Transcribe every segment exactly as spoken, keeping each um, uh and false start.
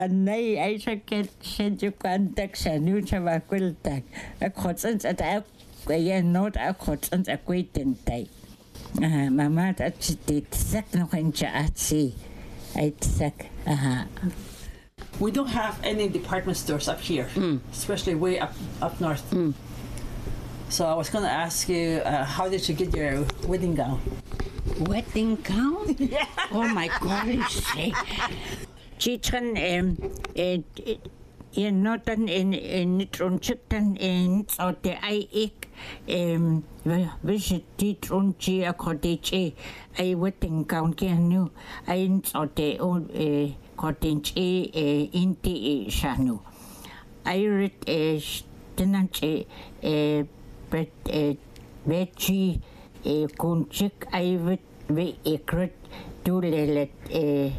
Nei, I should get send you contact and you have a quiltag. A cotton at a quay not a cotton a quaint day. Ah, Mamma, that's it. Sack no hincha at sea. I'd sack. Aha. We don't have any department stores up here, Mm. especially way up up north. Mm. So I was going to ask you, uh, how did you get your wedding gown? Wedding gown? Yeah. Oh my gosh. Chitran, um, you know, dan in in Trunchitan in so the I ik, um, visit the Trunchi a cottage, a wedding gown can you, I saw the old cottage in the shanu. I read a tenant a but a veggie a kunchik I would be a crit to let a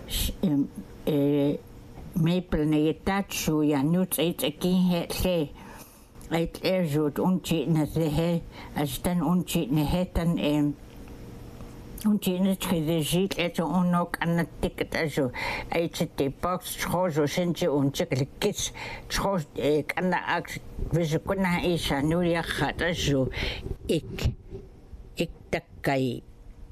maple negetatsu ja nyt itse kiinni se et ersut unchitne se he astan unchitne hetan em unchitne tredejit et onok an ticket aso itse de box trozo senje unchikle kits troz kana ak wis kuna isa nu ja gaat aso ik ik takai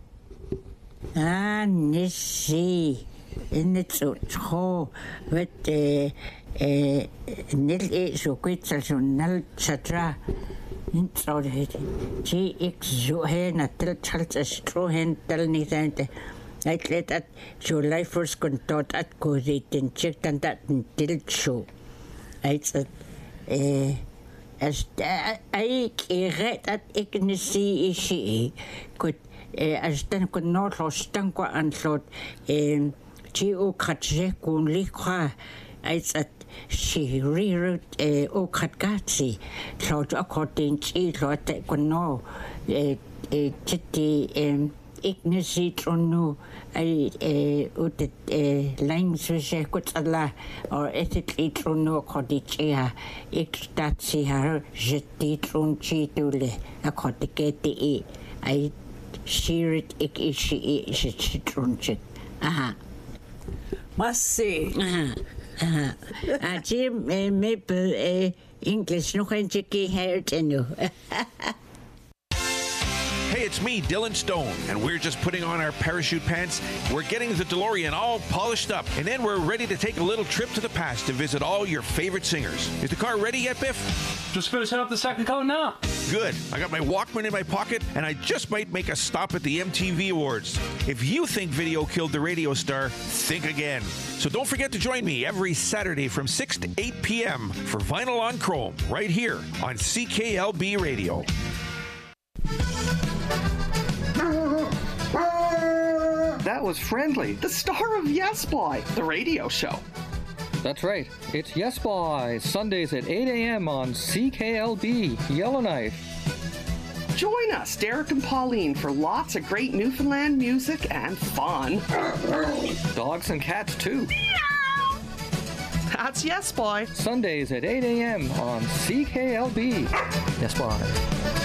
ah nisi in het zo tro met eh eh nil e zo kwetsel zo nal chatra in zo het ji ik zo he na tel chalt as tro hen tel ni zante ik let at zo lifers kon tot at ko zitten check dan dat til zo het eh as ai keret at ik ne si ishi kut as dan kon no los dan ko an slot eh Chi o katje kun likha it's at she reroute eh o katgatsi so to according chi lot kun no eh eh chiti em ignisi tronu ai eh ut eh lines se kutala or ethically tronu kodichia iktatsi har jeti trunchi tule akotiketi ai shirit ik ishi ishi trunchi aha Must see. Aha. Aha. Ah, Jim, Maple, eh, English, nog een keer herkennen. Hey, it's me, Dylan Stone, and we're just putting on our parachute pants. We're getting the DeLorean all polished up, and then we're ready to take a little trip to the past to visit all your favorite singers. Is the car ready yet, Biff? Just finishing up the second coat now. Good. I got my Walkman in my pocket, and I just might make a stop at the M T V Awards. If you think video killed the radio star, think again. So don't forget to join me every Saturday from six to eight p.m. for Vinyl on Chrome, right here on C K L B Radio. That was Friendly, the star of Yes Boy, the radio show. That's right. It's Yes Boy, Sundays at eight a.m. on C K L B, Yellowknife. Join us, Derek and Pauline, for lots of great Newfoundland music and fun. Dogs and cats, too. That's Yes Boy. Sundays at eight a.m. on C K L B. Yes Boy.